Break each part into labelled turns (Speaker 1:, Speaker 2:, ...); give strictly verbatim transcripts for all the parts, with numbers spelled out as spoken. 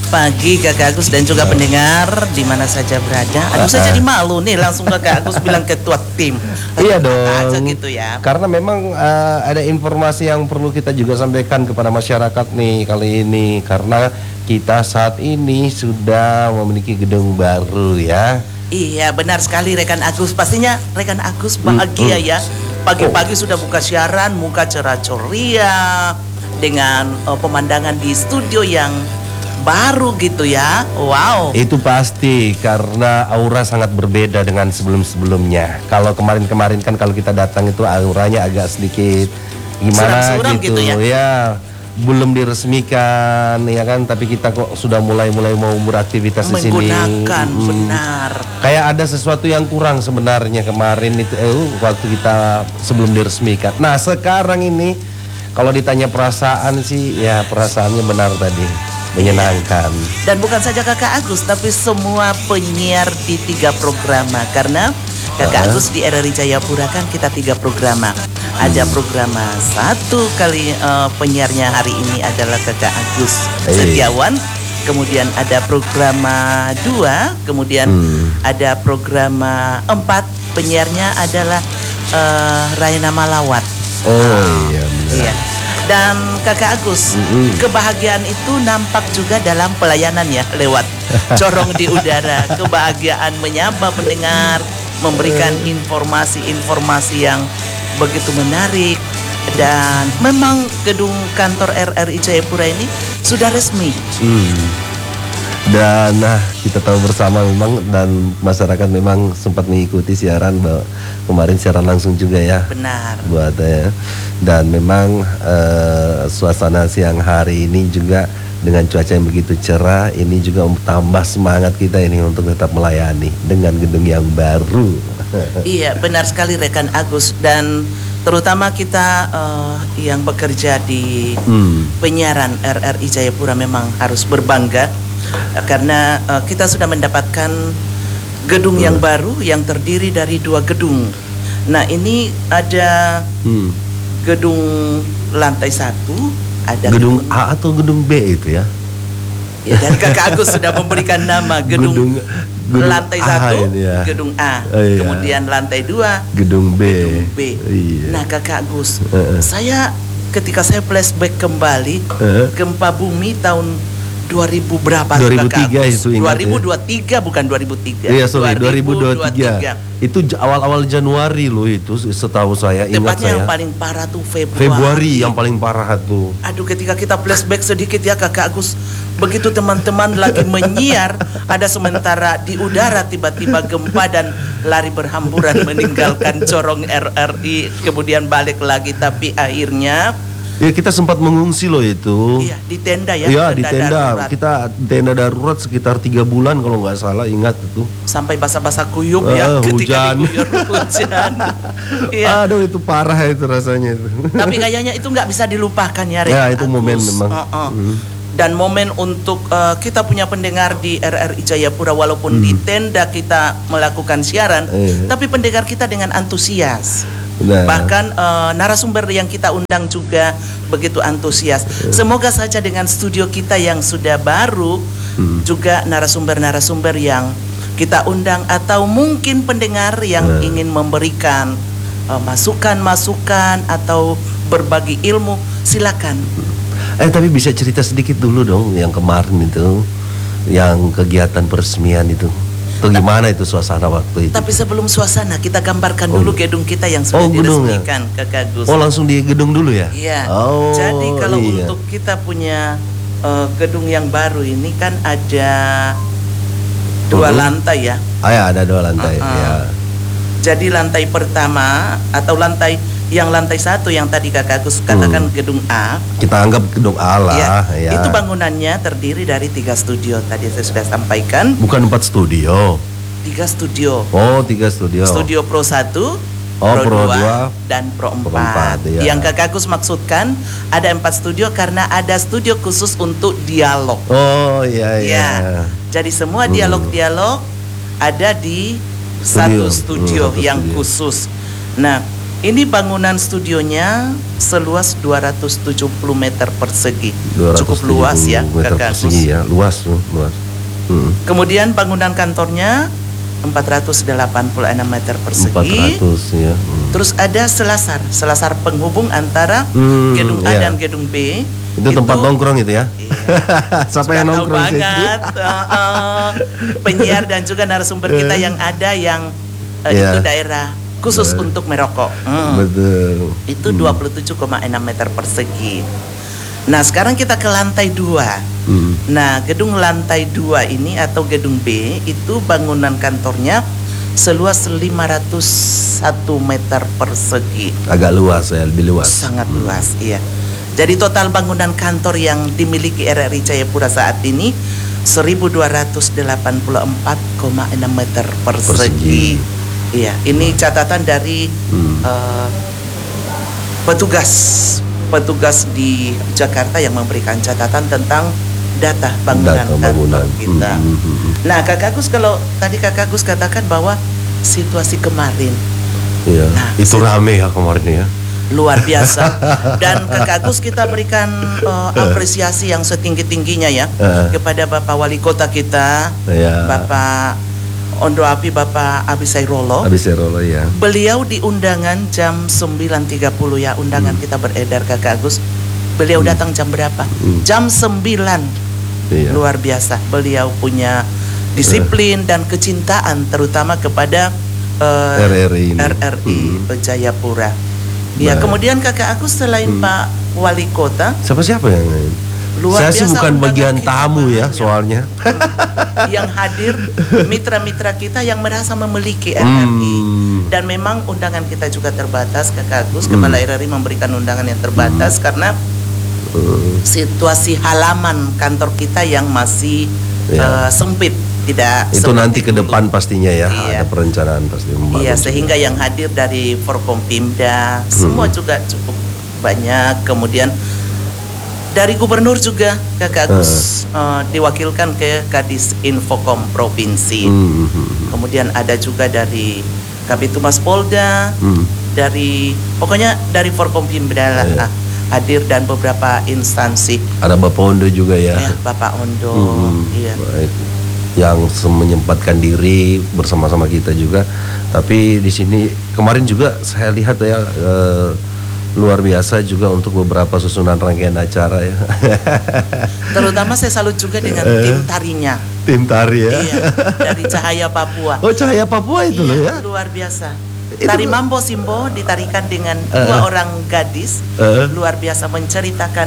Speaker 1: pagi Kakak Agus dan juga pendengar di mana saja berada. Aduh, saya jadi malu nih langsung Kakak Agus bilang ketua tim.
Speaker 2: Iya dong.
Speaker 1: Aja gitu ya.
Speaker 2: Karena memang uh, ada informasi yang perlu kita juga sampaikan kepada masyarakat nih kali ini, karena kita saat ini sudah memiliki gedung baru ya.
Speaker 1: Iya, benar sekali rekan Agus. Pastinya rekan Agus bahagia hmm, ya. Pagi-pagi sudah buka siaran, muka cerah ceria dengan uh, pemandangan di studio yang baru gitu ya. Wow.
Speaker 2: Itu pasti karena aura sangat berbeda dengan sebelum-sebelumnya. Kalau kemarin-kemarin kan kalau kita datang itu auranya agak sedikit gimana
Speaker 1: suram-suram
Speaker 2: gitu,
Speaker 1: gitu ya.
Speaker 2: Ya, belum diresmikan ya kan, tapi kita kok sudah mulai-mulai mau beraktivitas di sini.
Speaker 1: Menggunakan
Speaker 2: hmm.
Speaker 1: benar.
Speaker 2: Kayak ada sesuatu yang kurang sebenarnya kemarin itu eh, waktu kita sebelum diresmikan. Nah, sekarang ini kalau ditanya perasaan sih ya perasaannya benar tadi. Menyenangkan.
Speaker 1: Dan bukan saja Kakak Agus, tapi semua penyiar di tiga programa. Karena Kakak uh. Agus di R R I Jayapura kan kita tiga programa. Ada programa satu kali uh, penyiarnya hari ini adalah Kakak Agus hey. Setiawan. Kemudian ada programa dua, kemudian hmm. ada programa empat, penyiarnya adalah uh, Raina Malawat.
Speaker 2: Oh uh, iya benar.
Speaker 1: Iya. Dan Kakak Agus, mm-hmm. kebahagiaan itu nampak juga dalam pelayanan ya, lewat corong di udara. Kebahagiaan menyapa pendengar, memberikan informasi-informasi yang begitu menarik. Dan memang gedung kantor R R I Jayapura ini sudah resmi.
Speaker 2: Hmm. Dan nah kita tahu bersama memang dan masyarakat memang sempat mengikuti siaran bahwa kemarin siaran langsung juga ya.
Speaker 1: Benar.
Speaker 2: Buat ya. Dan memang uh, suasana siang hari ini juga dengan cuaca yang begitu cerah, ini juga tambah semangat kita ini untuk tetap melayani dengan gedung yang baru.
Speaker 1: Iya benar sekali rekan Agus, dan terutama kita uh, yang bekerja di hmm. penyiaran R R I Jayapura memang harus berbangga. Karena uh, kita sudah mendapatkan gedung hmm. yang baru yang terdiri dari dua gedung. Nah ini ada hmm. gedung lantai satu, ada
Speaker 2: gedung, gedung A atau gedung B itu ya?
Speaker 1: Ya dan Kakak Agus sudah memberikan nama gedung, gedung, gedung lantai A satu, ya. Gedung A, oh, iya. Kemudian lantai dua,
Speaker 2: gedung B.
Speaker 1: Gedung B.
Speaker 2: Iya.
Speaker 1: Nah Kakak Agus, uh-uh. saya ketika saya flashback kembali uh-huh. gempa bumi tahun dua ribu berapa?
Speaker 2: dua ribu tiga itu ingat
Speaker 1: dua ribu dua puluh tiga ya? Bukan dua ribu tiga.
Speaker 2: Iya sorry dua ribu dua puluh tiga. Itu awal-awal Januari loh itu setahu saya. Ingat
Speaker 1: Tepatnya
Speaker 2: saya.
Speaker 1: yang paling parah tuh Februari.
Speaker 2: Februari yang paling parah tuh.
Speaker 1: Aduh ketika kita flashback sedikit ya Kakak Agus. Begitu teman-teman lagi menyiar, ada sementara di udara tiba-tiba gempa dan lari berhamburan meninggalkan corong R R I. Kemudian balik lagi tapi akhirnya
Speaker 2: ya kita sempat mengungsi loh itu.
Speaker 1: Iya di tenda ya.
Speaker 2: Iya di tenda. Darurat. Kita tenda darurat sekitar tiga bulan kalau nggak salah, ingat itu.
Speaker 1: Sampai basah-basah kuyup uh, ya
Speaker 2: hujan.
Speaker 1: ketika diguyur hujan.
Speaker 2: Iya. Aduh itu parah itu rasanya itu.
Speaker 1: Tapi kayaknya itu nggak bisa dilupakan ya.
Speaker 2: Ya itu Agus. Momen memang. Uh -uh. Hmm.
Speaker 1: Dan momen untuk uh, kita punya pendengar di R R I Jayapura walaupun hmm. di tenda kita melakukan siaran, eh. tapi pendengar kita dengan antusias. Nah. Bahkan uh, narasumber yang kita undang juga begitu antusias. Semoga saja dengan studio kita yang sudah baru hmm. juga narasumber-narasumber yang kita undang atau mungkin pendengar yang nah. ingin memberikan uh, masukan-masukan atau berbagi ilmu, silakan.
Speaker 2: Eh tapi bisa cerita sedikit dulu dong yang kemarin itu, yang kegiatan peresmian itu. Itu gimana itu suasana waktu itu?
Speaker 1: Tapi sebelum suasana kita gambarkan oh. dulu gedung kita yang sudah oh, diresmikan ya? Kakak Agus.
Speaker 2: Oh langsung di gedung dulu ya?
Speaker 1: Iya.
Speaker 2: Oh,
Speaker 1: jadi kalau
Speaker 2: iya.
Speaker 1: untuk kita punya uh, gedung yang baru ini kan ada dua uh-huh. lantai ya?
Speaker 2: Ah ya ada dua lantai. Uh-huh. Ya.
Speaker 1: Jadi lantai pertama atau lantai yang lantai satu yang tadi Kakak Agus katakan hmm. gedung A.
Speaker 2: Kita anggap gedung A lah.
Speaker 1: Ya,
Speaker 2: ya.
Speaker 1: Itu bangunannya terdiri dari tiga studio. Tadi saya sudah sampaikan.
Speaker 2: Bukan empat studio.
Speaker 1: Tiga studio.
Speaker 2: Oh tiga studio.
Speaker 1: Studio Pro satu,
Speaker 2: oh,
Speaker 1: Pro,
Speaker 2: Pro
Speaker 1: dua, dan Pro empat.
Speaker 2: Ya.
Speaker 1: Yang Kakak Agus maksudkan ada empat studio karena ada studio khusus untuk dialog.
Speaker 2: Oh iya iya.
Speaker 1: Ya. Jadi semua dialog-dialog ada di studio. satu studio hmm, yang studio. khusus. Nah. Ini bangunan studionya seluas dua ratus tujuh puluh meter persegi. Cukup luas ya,
Speaker 2: meter
Speaker 1: Kakak
Speaker 2: persegi ya, luas tuh, luas. Hmm.
Speaker 1: Kemudian bangunan kantornya empat ratus delapan puluh enam meter persegi.
Speaker 2: empat ratus ya. Hmm.
Speaker 1: Terus ada selasar, selasar penghubung antara hmm, gedung A ya. dan gedung B.
Speaker 2: Itu, itu tempat nongkrong itu ya.
Speaker 1: Iya.
Speaker 2: Siapa yang nongkrong
Speaker 1: banget. uh, uh, penyiar dan juga narasumber kita yang ada yang uh, yeah. itu daerah khusus yeah. untuk merokok. Hmm.
Speaker 2: Betul.
Speaker 1: Itu hmm. dua puluh tujuh koma enam meter persegi. Nah, sekarang kita ke lantai dua. Hmm. Nah, gedung lantai dua ini atau gedung B itu bangunan kantornya seluas lima ratus satu meter persegi.
Speaker 2: Agak luas ya, lebih luas.
Speaker 1: Sangat hmm. luas, iya. Jadi total bangunan kantor yang dimiliki R R I Jayapura saat ini seribu dua ratus delapan puluh empat koma enam meter persegi. persegi. Iya, ini catatan dari hmm. uh, petugas petugas di Jakarta yang memberikan catatan tentang data bangunan
Speaker 2: data
Speaker 1: kantor
Speaker 2: bangunan.
Speaker 1: kita. Hmm, hmm, hmm. Nah, Kak Agus, kalau tadi Kak Agus katakan bahwa situasi kemarin,
Speaker 2: iya, nah, itu rame ya kemarin ya.
Speaker 1: Luar biasa. Dan Kak Agus kita berikan uh, apresiasi yang setinggi-tingginya ya uh. kepada Bapak Wali Kota kita, yeah. Bapak Ondo Api, Bapak Abisai Rolo.
Speaker 2: Abisai Rolo ya.
Speaker 1: Beliau di undangan jam sembilan tiga puluh ya, undangan hmm. kita beredar Kak Agus. Beliau hmm. datang jam berapa? Hmm. Jam sembilan. Yeah. Luar biasa. Beliau punya disiplin uh. dan kecintaan terutama kepada uh,
Speaker 2: R R I,
Speaker 1: R R I hmm. Jayapura. Ya, nah. Kemudian Kakak Agus selain hmm. Pak Wali Kota,
Speaker 2: siapa-siapa yang lain?
Speaker 1: Luar
Speaker 2: Saya sih bukan bagian tamu ya soalnya.
Speaker 1: Yang hadir mitra-mitra kita yang merasa memiliki R R I hmm. dan memang undangan kita juga terbatas. Kakak Agus, hmm. Kepala R R I memberikan undangan yang terbatas hmm. karena hmm. situasi halaman kantor kita yang masih ya. uh, sempit. Tidak
Speaker 2: itu nanti ke depan pastinya ya, iya. Ada perencanaan pasti.
Speaker 1: Iya, sehingga yang hadir dari Forkompimda hmm. semua juga cukup banyak. Kemudian dari Gubernur juga Kakak Agus uh. uh, diwakilkan ke Kadis Infokom Provinsi. hmm. Kemudian ada juga dari Kabitumas Polda, hmm. dari pokoknya dari Forkompimda lah yeah. uh, hadir dan beberapa instansi.
Speaker 2: Ada Bapak Ondo juga ya, ya
Speaker 1: Bapak Ondo.
Speaker 2: hmm. Iya. Baik. Yang menyempatkan diri bersama-sama kita juga. Tapi di sini kemarin juga saya lihat ya eh, luar biasa juga untuk beberapa susunan rangkaian acara ya.
Speaker 1: Terutama saya salut juga dengan tim tarinya.
Speaker 2: Tim tari ya.
Speaker 1: Iya, dari Cahaya Papua.
Speaker 2: Oh, Cahaya Papua itu iya, loh ya.
Speaker 1: Luar biasa. Tari Mambo Simbo ditarikan dengan uh, dua orang gadis.
Speaker 2: Uh,
Speaker 1: luar biasa menceritakan.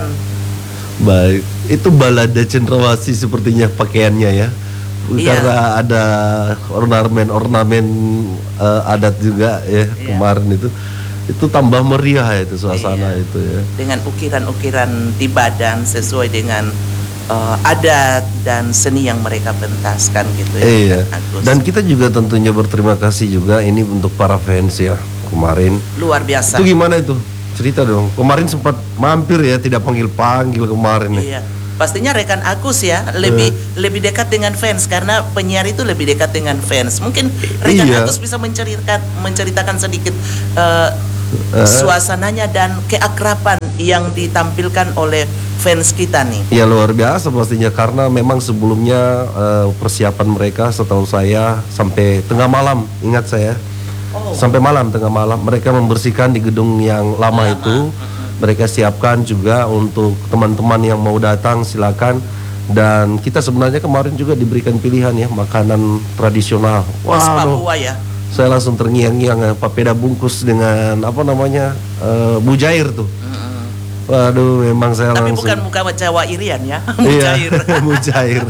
Speaker 2: Baik, itu balada cendrawasih sepertinya pakaiannya ya.
Speaker 1: Iya.
Speaker 2: Karena ada ornamen-ornamen uh, adat juga ya, iya. Kemarin itu itu tambah meriah ya itu suasana iya. itu ya.
Speaker 1: Dengan ukiran-ukiran di badan sesuai dengan uh, adat dan seni yang mereka pentaskan gitu ya.
Speaker 2: Iya. Dan kita juga tentunya berterima kasih juga ini untuk para fans ya kemarin.
Speaker 1: Luar biasa.
Speaker 2: Itu gimana itu? Cerita dong. Kemarin sempat mampir ya, tidak panggil-panggil kemarin ya.
Speaker 1: Iya. Pastinya rekan Agus ya lebih uh. lebih dekat dengan fans karena penyiar itu lebih dekat dengan fans. Mungkin rekan iya. Agus bisa menceritakan menceritakan sedikit uh, uh. suasananya dan keakraban yang ditampilkan oleh fans kita nih.
Speaker 2: Ya luar biasa pastinya karena memang sebelumnya uh, persiapan mereka setahu saya sampai tengah malam, ingat saya. Oh. Sampai malam, tengah malam mereka membersihkan di gedung yang lama, lama. itu. Mereka siapkan juga untuk teman-teman yang mau datang silakan. Dan kita sebenarnya kemarin juga diberikan pilihan ya makanan tradisional.
Speaker 1: Wah, Papua ya.
Speaker 2: Saya langsung terngiang-ngiang papeda bungkus dengan apa namanya uh, mujair tuh. Mm-hmm. Waduh, memang saya
Speaker 1: Tapi
Speaker 2: langsung.
Speaker 1: Tapi bukan muka Jawa Irian ya,
Speaker 2: mujair. mujair.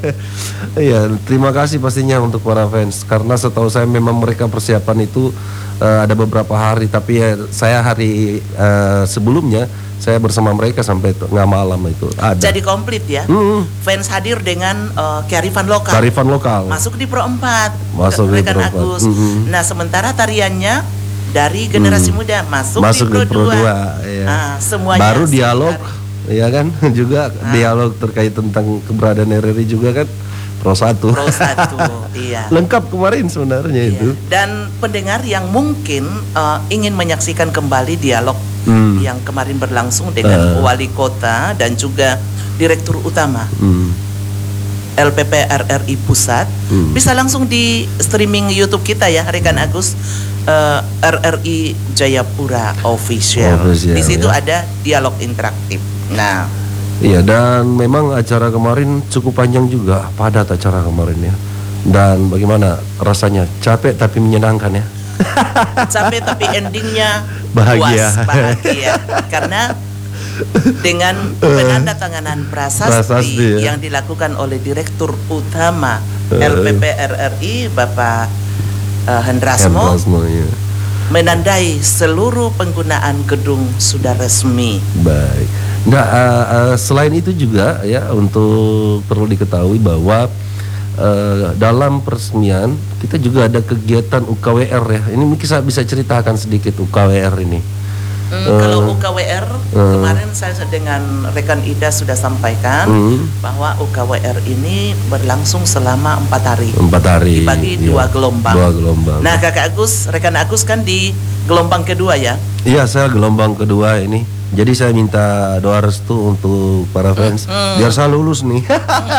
Speaker 2: Iya, terima kasih pastinya untuk para fans karena setahu saya memang mereka persiapan itu uh, ada beberapa hari, tapi ya saya hari uh, sebelumnya saya bersama mereka sampai tengah malam itu ada.
Speaker 1: Jadi komplit ya.
Speaker 2: Hmm.
Speaker 1: Fans hadir dengan uh, kearifan lokal.
Speaker 2: Kearifan lokal.
Speaker 1: Masuk di Pro empat.
Speaker 2: Masuk di Pro empat.
Speaker 1: Agus. Hmm. Nah, sementara tariannya dari generasi hmm. muda masuk,
Speaker 2: masuk di Pro dua.
Speaker 1: Ya. Nah, semuanya
Speaker 2: baru dialog
Speaker 1: hari.
Speaker 2: ya kan juga nah. dialog terkait tentang keberadaan R R I juga kan Pro satu.
Speaker 1: Pro satu, iya.
Speaker 2: Lengkap kemarin sebenarnya
Speaker 1: Iya.
Speaker 2: itu.
Speaker 1: Dan pendengar yang mungkin uh, ingin menyaksikan kembali dialog
Speaker 2: Hmm.
Speaker 1: yang kemarin berlangsung dengan
Speaker 2: Uh.
Speaker 1: wali kota dan juga direktur utama
Speaker 2: Hmm.
Speaker 1: L P P R R I Pusat,
Speaker 2: Hmm.
Speaker 1: bisa langsung di streaming YouTube kita ya, rekan Agus, uh, R R I Jayapura Official.
Speaker 2: Official,
Speaker 1: Di situ
Speaker 2: ya.
Speaker 1: ada dialog interaktif. Nah,
Speaker 2: Iya, dan memang acara kemarin cukup panjang juga, padat acara kemarin ya. Dan bagaimana rasanya? Capek tapi menyenangkan ya.
Speaker 1: capek tapi endingnya
Speaker 2: Bahagia.
Speaker 1: puas, bahagia. Karena dengan penandatanganan prasasti,
Speaker 2: Prasasti, ya.
Speaker 1: yang dilakukan oleh Direktur Utama
Speaker 2: Uh.
Speaker 1: L P P R R I Bapak uh, Hendrasmo,
Speaker 2: Hendrasmo, ya.
Speaker 1: menandai seluruh penggunaan gedung sudah resmi.
Speaker 2: Baik. Nah, uh, uh, selain itu juga ya, untuk perlu diketahui bahwa uh, dalam peresmian kita juga ada kegiatan U K W R ya. Ini mungkin saya bisa ceritakan sedikit U K W R ini.
Speaker 1: Hmm,
Speaker 2: Uh,
Speaker 1: kalau U K W R
Speaker 2: uh,
Speaker 1: kemarin saya dengan rekan Ida sudah sampaikan
Speaker 2: hmm.
Speaker 1: bahwa U K W R ini berlangsung selama empat hari.
Speaker 2: Empat hari.
Speaker 1: Dibagi
Speaker 2: iya.
Speaker 1: dua gelombang.
Speaker 2: Dua gelombang.
Speaker 1: Nah, Kakak Agus, rekan Agus kan di gelombang kedua ya.
Speaker 2: Iya, saya gelombang kedua ini. Jadi saya minta doa restu untuk para fans
Speaker 1: Hmm.
Speaker 2: biar saya lulus nih.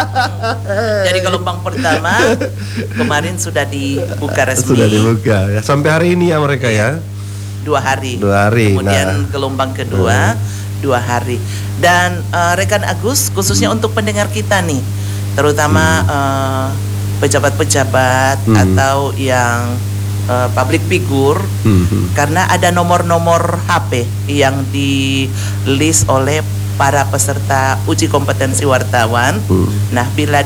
Speaker 1: Jadi gelombang pertama kemarin sudah dibuka resmi.
Speaker 2: Sudah dibuka ya. Sampai hari ini ya mereka ya.
Speaker 1: Dua hari.
Speaker 2: Dua hari.
Speaker 1: Kemudian
Speaker 2: Nah.
Speaker 1: gelombang kedua dua hari. Dan uh, rekan Agus, khususnya untuk pendengar kita nih, terutama uh, pejabat-pejabat
Speaker 2: Hmm.
Speaker 1: atau yang uh, public figure,
Speaker 2: Hmm.
Speaker 1: karena ada nomor-nomor H P yang di list oleh para peserta uji kompetensi wartawan.
Speaker 2: Hmm.
Speaker 1: Nah, bila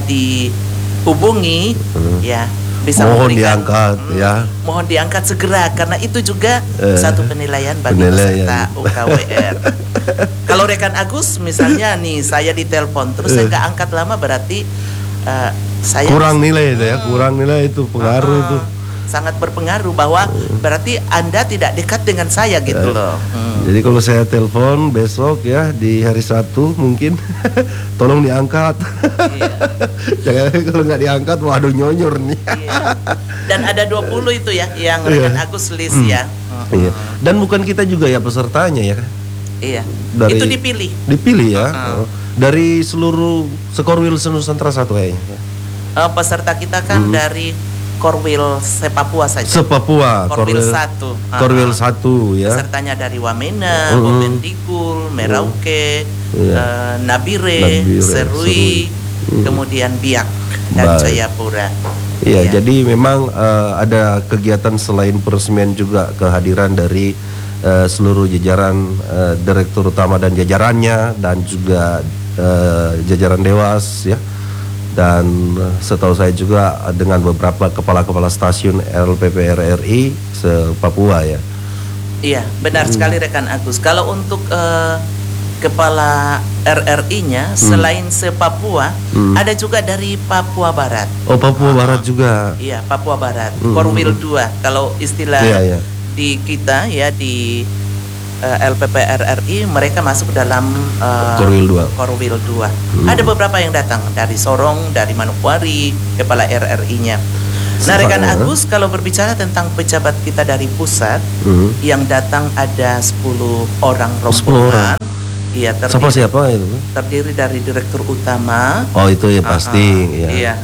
Speaker 1: dihubungi,
Speaker 2: Hmm.
Speaker 1: ya bisa
Speaker 2: Mohon
Speaker 1: memberikan,
Speaker 2: diangkat,
Speaker 1: hmm,
Speaker 2: ya.
Speaker 1: mohon diangkat segera karena itu juga
Speaker 2: Eh,
Speaker 1: satu penilaian bagi
Speaker 2: penilaian.
Speaker 1: peserta U K W R. Kalau rekan Agus misalnya nih, saya ditelepon terus saya
Speaker 2: Eh.
Speaker 1: nggak angkat lama, berarti eh, saya
Speaker 2: Kurang nilai itu ya, kurang nilai itu pengaruh
Speaker 1: Ah,
Speaker 2: itu.
Speaker 1: sangat berpengaruh bahwa berarti Anda tidak dekat dengan saya gitu
Speaker 2: Eh.
Speaker 1: loh. Hmm.
Speaker 2: Jadi kalau saya telepon besok ya di hari Sabtu mungkin tolong diangkat.
Speaker 1: Iya.
Speaker 2: Jangan kalau nggak diangkat, waduh nyonyor nih.
Speaker 1: Iya. Dan ada dua puluh itu ya yang
Speaker 2: Iya.
Speaker 1: rekan Agus list ya. Hmm.
Speaker 2: Iya. Dan bukan kita juga ya pesertanya ya.
Speaker 1: Iya.
Speaker 2: Dari-
Speaker 1: Itu dipilih.
Speaker 2: Dipilih ya.
Speaker 1: Uh-uh.
Speaker 2: Oh. Dari seluruh Sekorwil Nusantara satu kayaknya. ya.
Speaker 1: Eh, peserta kita kan
Speaker 2: Hmm.
Speaker 1: dari Korwil Sepapua saja.
Speaker 2: Se-Papua,
Speaker 1: Korwil
Speaker 2: Korwil
Speaker 1: satu.
Speaker 2: Korwil
Speaker 1: Ah,
Speaker 2: satu ya.
Speaker 1: Pesertanya dari Wamena,
Speaker 2: Mm-mm.
Speaker 1: Bovendigul, Merauke,
Speaker 2: Iya.
Speaker 1: eh, Nabire,
Speaker 2: Nabire,
Speaker 1: Serui,
Speaker 2: Serui. Mm.
Speaker 1: kemudian Biak dan
Speaker 2: Baik.
Speaker 1: Jayapura.
Speaker 2: Iya,
Speaker 1: Iya.
Speaker 2: jadi memang eh, ada kegiatan selain peresmian juga kehadiran dari eh, seluruh jajaran eh, direktur utama dan jajarannya, dan juga eh, jajaran dewas ya. Dan eh, setahu saya juga dengan beberapa kepala-kepala stasiun L P P R R I se-Papua ya.
Speaker 1: Iya, benar
Speaker 2: Hmm.
Speaker 1: sekali rekan Agus. Kalau untuk eh, kepala R R I-nya selain se-Papua,
Speaker 2: Hmm.
Speaker 1: ada juga dari Papua Barat.
Speaker 2: Oh, Papua Barat juga.
Speaker 1: Iya, Papua Barat.
Speaker 2: Hmm.
Speaker 1: Korwil dua. Kalau istilah
Speaker 2: Iya, iya.
Speaker 1: di kita ya di eh, L P P R R I, mereka masuk dalam eh,
Speaker 2: Korwil dua.
Speaker 1: Korwil dua.
Speaker 2: Hmm.
Speaker 1: Ada beberapa yang datang dari Sorong, dari Manokwari, kepala R R I-nya. Nah, rekan
Speaker 2: Sebenarnya.
Speaker 1: Agus, kalau berbicara tentang pejabat kita dari pusat,
Speaker 2: Hmm.
Speaker 1: yang datang ada sepuluh orang
Speaker 2: sepuluh orang.
Speaker 1: rombongan. Iya,
Speaker 2: Siapa
Speaker 1: terdiri,
Speaker 2: siapa itu?
Speaker 1: terdiri dari direktur utama.
Speaker 2: Oh, itu ya pasti
Speaker 1: Ah,
Speaker 2: ya.
Speaker 1: Iya.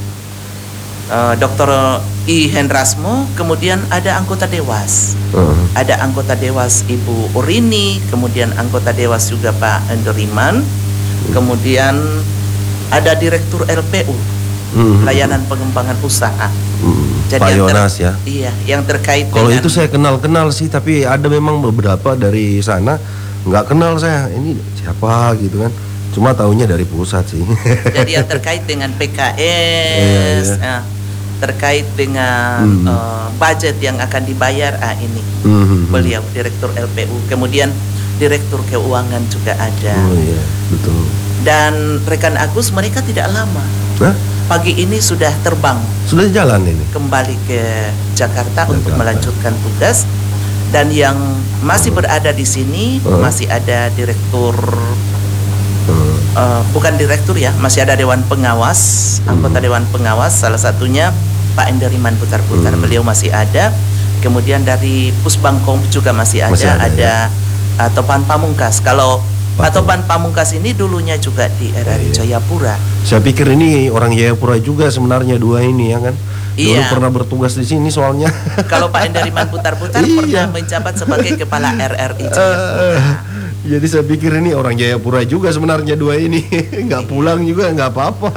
Speaker 1: Uh, Doktor I Hendrasmo, kemudian ada anggota dewas.
Speaker 2: Uh,
Speaker 1: Ada anggota dewas Ibu Urini, kemudian anggota dewas juga Pak Enderiman, kemudian ada direktur L P U,
Speaker 2: hmm.
Speaker 1: layanan pengembangan usaha.
Speaker 2: Hmm.
Speaker 1: Jadi
Speaker 2: Pak
Speaker 1: yang ter-
Speaker 2: Yonas ya.
Speaker 1: Iya, yang terkait
Speaker 2: Kalau
Speaker 1: dengan
Speaker 2: itu saya kenal-kenal sih, tapi ada memang beberapa dari sana nggak kenal saya. Ini siapa gitu kan? Cuma taunya dari pusat sih.
Speaker 1: jadi yang terkait dengan P K S,
Speaker 2: Iya, iya.
Speaker 1: nah, terkait dengan
Speaker 2: Hmm.
Speaker 1: uh, budget yang akan dibayar, ah ini
Speaker 2: Hmm.
Speaker 1: beliau direktur L P U, kemudian direktur keuangan juga ada.
Speaker 2: Oh iya, betul.
Speaker 1: Dan rekan Agus, mereka tidak lama.
Speaker 2: Nah,
Speaker 1: Pagi ini sudah terbang
Speaker 2: sudah jalan ini.
Speaker 1: kembali ke Jakarta, untuk
Speaker 2: Jakarta.
Speaker 1: melanjutkan tugas. Dan yang masih berada di sini
Speaker 2: Hmm.
Speaker 1: masih ada direktur
Speaker 2: Hmm.
Speaker 1: uh, bukan direktur ya, masih ada dewan pengawas, anggota
Speaker 2: Hmm.
Speaker 1: dewan pengawas, salah satunya Pak Enderiman Putar-Putar,
Speaker 2: Hmm.
Speaker 1: beliau masih ada. Kemudian dari Pusbangkom juga masih ada,
Speaker 2: Masih ada,
Speaker 1: ada uh, Topan Pamungkas. Kalau Pak
Speaker 2: Pak
Speaker 1: Topan Pamungkas ini dulunya juga di R R I
Speaker 2: Iya.
Speaker 1: Jayapura.
Speaker 2: Saya pikir ini orang Jayapura juga sebenarnya dua ini ya kan. Dulu
Speaker 1: Iya.
Speaker 2: pernah bertugas di sini soalnya.
Speaker 1: Kalau Pak Enderiman Putar-Putar
Speaker 2: Iya.
Speaker 1: pernah menjabat sebagai kepala R R I Jayapura.
Speaker 2: Jadi saya pikir ini orang Jayapura juga sebenarnya dua ini. Nggak pulang juga nggak apa-apa.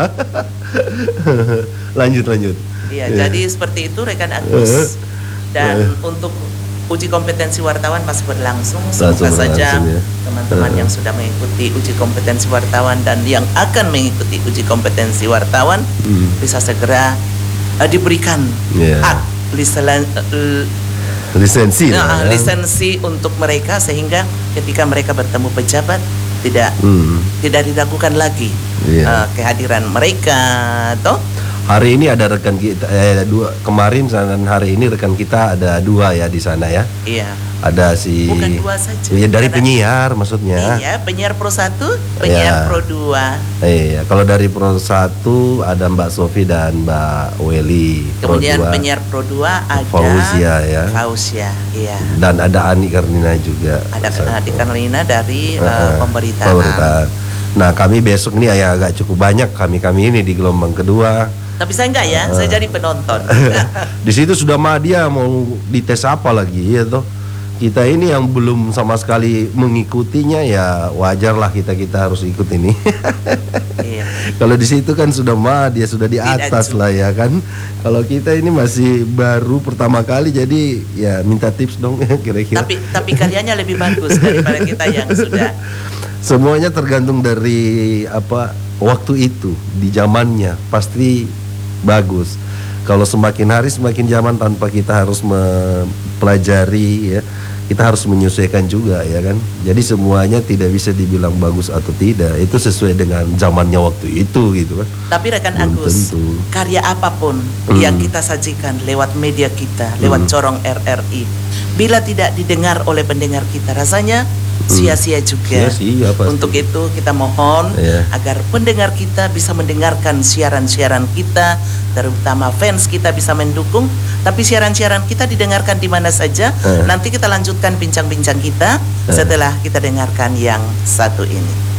Speaker 2: Lanjut lanjut.
Speaker 1: Iya,
Speaker 2: Iya.
Speaker 1: jadi seperti itu rekan Agus. Dan untuk uji kompetensi wartawan masih berlangsung. Semoga
Speaker 2: Langsung
Speaker 1: saja
Speaker 2: berlangsung, ya.
Speaker 1: teman-teman
Speaker 2: Eh.
Speaker 1: yang sudah mengikuti uji kompetensi wartawan dan yang akan mengikuti uji kompetensi wartawan
Speaker 2: Hmm.
Speaker 1: bisa segera uh, diberikan
Speaker 2: Iya.
Speaker 1: hak liselen, uh,
Speaker 2: Lisensi
Speaker 1: nah,
Speaker 2: lah, ya.
Speaker 1: lisensi untuk mereka sehingga ketika mereka bertemu pejabat tidak
Speaker 2: Hmm.
Speaker 1: tidak diragukan lagi
Speaker 2: Iya.
Speaker 1: uh, kehadiran mereka, toh.
Speaker 2: Hari ini ada rekan kita eh, dua kemarin dan hari ini rekan kita ada dua ya di sana ya.
Speaker 1: Iya.
Speaker 2: Ada si
Speaker 1: Bukan dua saja.
Speaker 2: Iya, dari
Speaker 1: Karena-
Speaker 2: penyiar maksudnya.
Speaker 1: Iya, penyiar Pro satu, penyiar
Speaker 2: Iya.
Speaker 1: Pro dua.
Speaker 2: Iya, kalau dari Pro satu ada Mbak Sofi dan Mbak Weli. Pro
Speaker 1: Kemudian
Speaker 2: dua,
Speaker 1: penyiar Pro dua ada
Speaker 2: Fauzia ya.
Speaker 1: Fauzia, iya.
Speaker 2: Dan ada Ani Karnina juga.
Speaker 1: Ada
Speaker 2: satu.
Speaker 1: Adik Karlina dari
Speaker 2: Eh,
Speaker 1: uh,
Speaker 2: eh,
Speaker 1: pemberitaan.
Speaker 2: pemberitaan. Nah, kami besok nih ya agak cukup banyak kami-kami ini di gelombang kedua.
Speaker 1: Tapi saya enggak ya, saya jadi penonton.
Speaker 2: Di situ sudah mah dia mau dites apa lagi ya toh. Kita ini yang belum sama sekali mengikutinya ya wajar lah kita kita harus ikut ini.
Speaker 1: Iya.
Speaker 2: Kalau di situ kan sudah mah dia sudah di
Speaker 1: Tidak
Speaker 2: atas
Speaker 1: juga.
Speaker 2: lah ya kan. Kalau kita ini masih baru pertama kali jadi ya minta tips dong kira-kira.
Speaker 1: Tapi tapi karyanya lebih bagus daripada kita yang sudah.
Speaker 2: Semuanya tergantung dari apa waktu itu di zamannya pasti bagus. Kalau semakin hari semakin zaman tanpa kita harus mempelajari ya, kita harus menyesuaikan juga ya kan. Jadi semuanya tidak bisa dibilang bagus atau tidak. Itu sesuai dengan zamannya waktu itu gitu kan.
Speaker 1: Tapi rekan
Speaker 2: Belum
Speaker 1: Agus,
Speaker 2: tentu.
Speaker 1: karya apapun
Speaker 2: Hmm.
Speaker 1: yang kita sajikan lewat media kita, lewat
Speaker 2: Hmm.
Speaker 1: corong R R I, bila tidak didengar oleh pendengar kita, rasanya sia-sia juga.
Speaker 2: Sia-sia pasti.
Speaker 1: Untuk itu kita mohon
Speaker 2: Iya.
Speaker 1: agar pendengar kita bisa mendengarkan siaran-siaran kita, terutama fans kita bisa mendukung. Tapi siaran-siaran kita didengarkan di mana saja.
Speaker 2: Eh.
Speaker 1: Nanti kita lanjutkan bincang-bincang kita
Speaker 2: Eh.
Speaker 1: setelah kita dengarkan yang satu ini.